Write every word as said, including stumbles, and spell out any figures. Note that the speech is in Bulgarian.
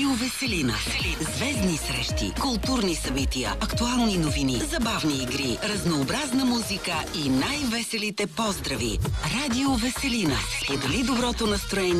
Радио Веселина. Звездни срещи, културни събития, актуални новини, забавни игри, разнообразна музика и най-веселите поздрави. Радио Веселина. Сподели доброто настроение